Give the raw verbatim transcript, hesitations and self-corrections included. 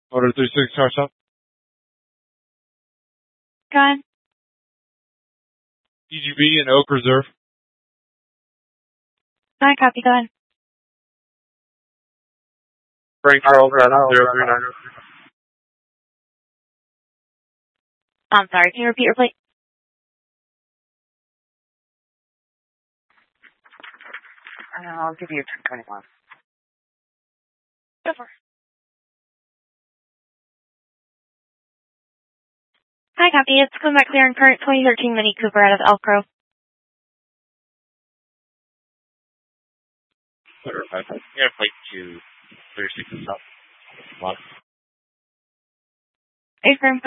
Order three six car shop. Go ahead. E G B and Oak Reserve. I copy. Go ahead. Frank Charles zero three nine. I'm sorry. Can you repeat your plate? Uh, I'll give you ten twenty-one. Go for it. Hi, copy. It's coming back clear in current twenty thirteen Mini Cooper out of Elk Grove. Yeah, plate two thirty-six and stuff. Affirm.